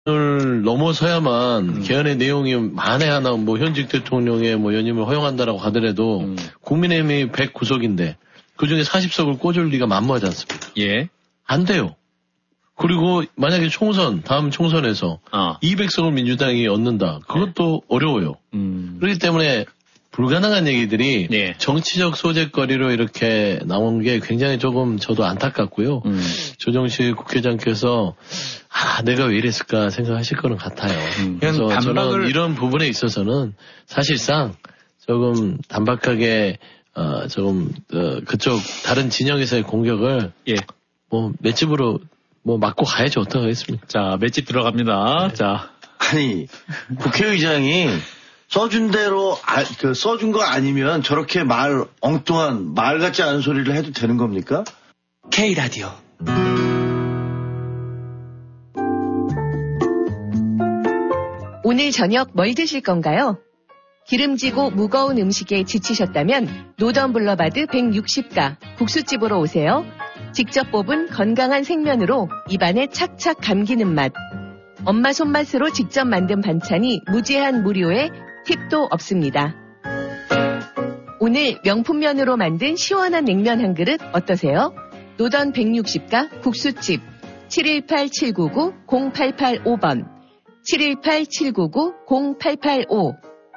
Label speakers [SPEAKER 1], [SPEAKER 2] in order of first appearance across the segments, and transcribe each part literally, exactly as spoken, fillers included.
[SPEAKER 1] 을 넘어서야만
[SPEAKER 2] 음.
[SPEAKER 1] 개헌의 내용이 만에 하나 뭐 현직 대통령의 뭐 연임을 허용한다라고 하더라도 음. 국민의힘이 백 구석인데 그중에 사십 석을 꽂을 리가 만무하지 않습니까?
[SPEAKER 2] 예.
[SPEAKER 1] 안 돼요. 그리고 만약에 총선 다음 총선에서 아. 이백 석을 민주당이 얻는다. 그것도 네. 어려워요. 음. 그렇기 때문에 불가능한 얘기들이 네. 정치적 소재거리로 이렇게 나온 게 굉장히 조금 저도 안타깝고요. 음. 조정식 국회의장께서 아 내가 왜 이랬을까 생각하실 거는 같아요. 음. 그래서 반박을... 저는 이런 부분에 있어서는 사실상 조금 단박하게 어, 조금 어, 그쪽 다른 진영에서의 공격을 예. 뭐 맷집으로 뭐 맞고 가야지 어떡하겠습니까?
[SPEAKER 2] 자 맷집 들어갑니다. 네. 자
[SPEAKER 3] 아니 국회의장이 써준 대로, 아, 그, 써준 거 아니면 저렇게 말, 엉뚱한, 말 같지 않은 소리를 해도 되는 겁니까?
[SPEAKER 4] K라디오.
[SPEAKER 5] 오늘 저녁 뭘 드실 건가요? 기름지고 무거운 음식에 지치셨다면 노던블러바드 백육십 가 국수집으로 오세요. 직접 뽑은 건강한 생면으로 입안에 착착 감기는 맛. 엄마 손맛으로 직접 만든 반찬이 무제한 무료에 팁도 없습니다. 오늘 명품면으로 만든 시원한 냉면 한 그릇 어떠세요? 노던 백육십 가 국수집 칠일팔 칠구구 공팔팔오 번 칠일팔 칠구구 공팔팔오.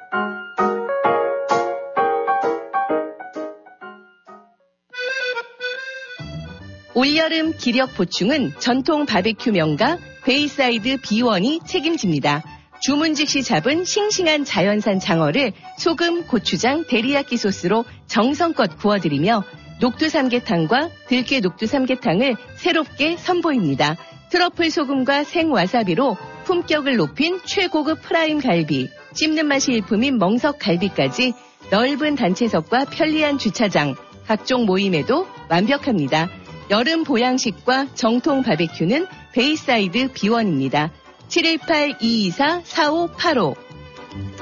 [SPEAKER 5] 올여름 기력 보충은 전통 바베큐 명가 베이사이드 비원이 책임집니다. 주문 즉시 잡은 싱싱한 자연산 장어를 소금, 고추장, 데리야끼 소스로 정성껏 구워드리며 녹두 삼계탕과 들깨 녹두 삼계탕을 새롭게 선보입니다. 트러플 소금과 생와사비로 품격을 높인 최고급 프라임 갈비, 씹는 맛이 일품인 멍석 갈비까지 넓은 단체석과 편리한 주차장, 각종 모임에도 완벽합니다. 여름 보양식과 정통 바베큐는 베이사이드 비원입니다. 칠일팔 이이사 사오팔오